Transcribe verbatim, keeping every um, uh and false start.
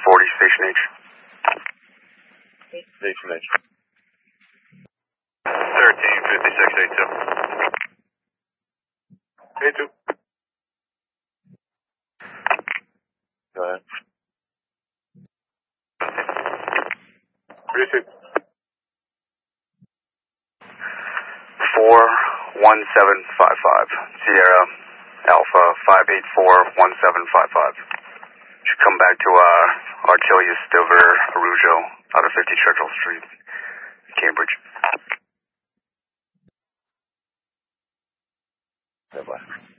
forty, Station H. Station H. thirteen fifty-six, A two. A two. Go ahead. Three six. four one seven five five, Sierra Alpha five eight four one seven five five. Should come back to uh, Archelius Dover Arujo out of fifty Churchill Street, Cambridge. Bye-bye.